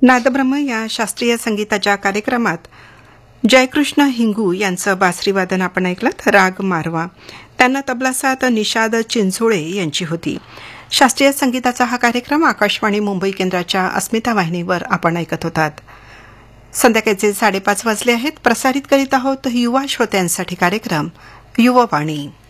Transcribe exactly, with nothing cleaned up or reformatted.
नादब्रह्म या शास्त्रीय संगीताच्या कार्यक्रमात जयकृष्ण हिंगू यांचं बासरीवादन आपण ऐकलं. राग मारवा. त्यांना तबलासाथ निषाद चिंचोळे यांची होती. शास्त्रीय संगीताचा हा कार्यक्रम आकाशवाणी मुंबई केंद्राच्या अस्मिता वाहिनीवर आपण ऐकत होतात. संध्याकाळचे साडेपाच वाजले आहेत. प्रसारित करीत आहोत युवा श्रोत्यांसाठी कार्यक्रम युववाणी.